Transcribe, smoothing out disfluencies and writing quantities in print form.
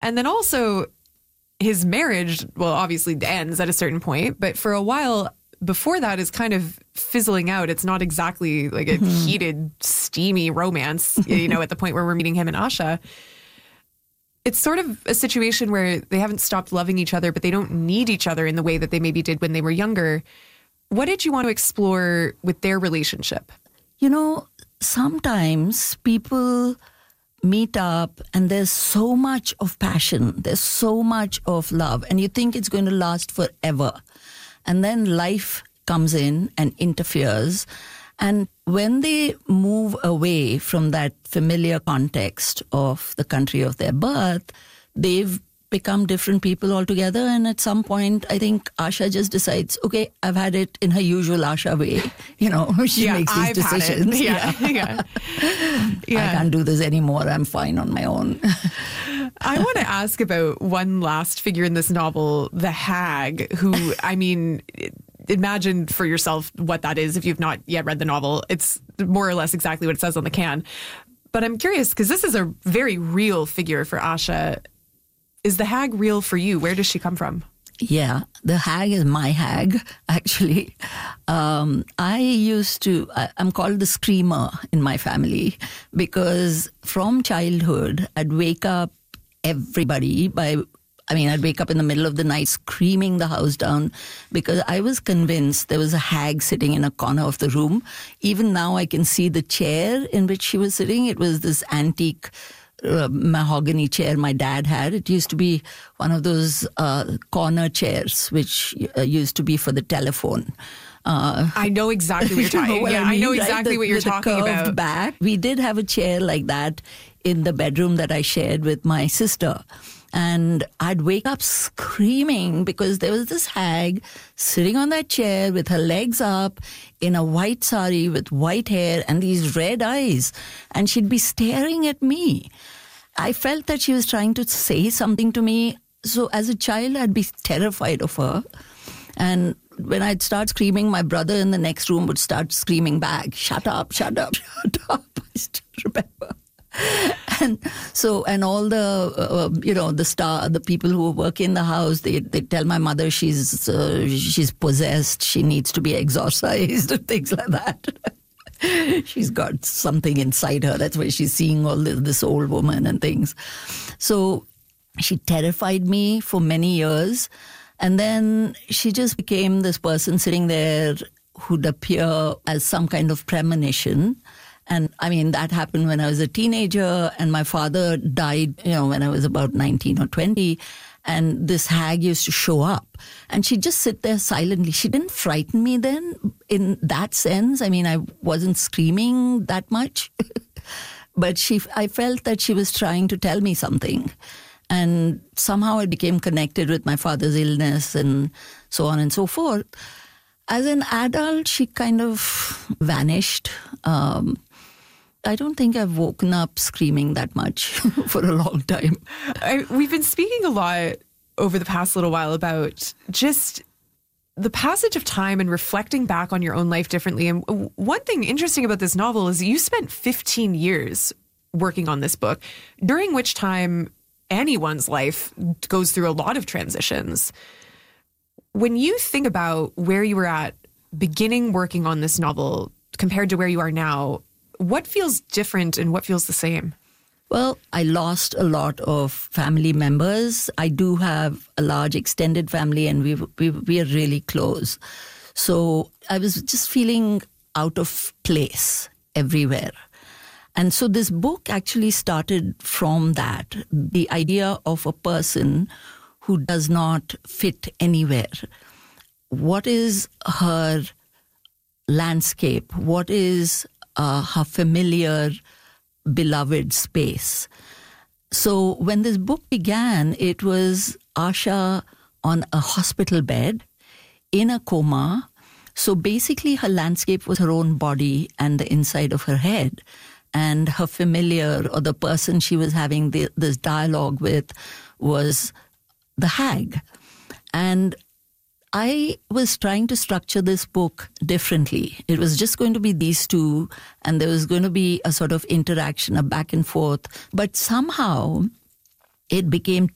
And then also his marriage, well, obviously ends at a certain point, but for a while before that is kind of fizzling out. It's not exactly like a heated, steamy romance, at the point where we're meeting him and Asha. It's sort of a situation where they haven't stopped loving each other, but they don't need each other in the way that they maybe did when they were younger. What did you want to explore with their relationship? Sometimes people meet up and there's so much of passion, there's so much of love, and you think it's going to last forever. And then life comes in and interferes. And when they move away from that familiar context of the country of their birth, they've become different people altogether. And at some point, I think Asha just decides, okay, I've had it in her usual Asha way. She makes these decisions. Yeah. I can't do this anymore. I'm fine on my own. I want to ask about one last figure in this novel, the hag, who, imagine for yourself what that is if you've not yet read the novel. It's more or less exactly what it says on the can. But I'm curious, because this is a very real figure for Asha. Is the hag real for you? Where does she come from? Yeah, the hag is my hag, actually. I'm called the screamer in my family because from childhood, I'd wake up everybody I'd wake up in the middle of the night screaming the house down because I was convinced there was a hag sitting in a corner of the room. Even now I can see the chair in which she was sitting. It was this antique mahogany chair my dad had. It used to be one of those corner chairs, which used to be for the telephone. I know exactly what you're talking about. I know exactly what you're talking about. Back. We did have a chair like that in the bedroom that I shared with my sister. And I'd wake up screaming because there was this hag sitting on that chair with her legs up in a white sari with white hair and these red eyes. And she'd be staring at me. I felt that she was trying to say something to me. So as a child, I'd be terrified of her. And when I'd start screaming, my brother in the next room would start screaming back, shut up, shut up, shut up. I still remember. And all the, the people who work in the house, they tell my mother she's possessed, she needs to be exorcised, things like that. She's got something inside her. That's why she's seeing all this old woman and things. So she terrified me for many years. And then she just became this person sitting there who'd appear as some kind of premonition. And that happened when I was a teenager, and my father died, when I was about 19 or 20. And this hag used to show up, and she'd just sit there silently. She didn't frighten me then in that sense. I wasn't screaming that much, but I felt that she was trying to tell me something. And somehow I became connected with my father's illness and so on and so forth. As an adult, she kind of vanished. I don't think I've woken up screaming that much for a long time. We've been speaking a lot over the past little while about just the passage of time and reflecting back on your own life differently. And one thing interesting about this novel is you spent 15 years working on this book, during which time anyone's life goes through a lot of transitions. When you think about where you were at beginning working on this novel compared to where you are now, what feels different and what feels the same? Well, I lost a lot of family members. I do have a large extended family, and we are really close. So I was just feeling out of place everywhere. And so this book actually started from that, the idea of a person who does not fit anywhere. What is her landscape? What is her familiar, beloved space? So when this book began, it was Asha on a hospital bed in a coma. So basically her landscape was her own body and the inside of her head. And her familiar, or the person she was having this dialogue with, was the hag. And I was trying to structure this book differently. It was just going to be these two, and there was going to be a sort of interaction, a back and forth. But somehow it became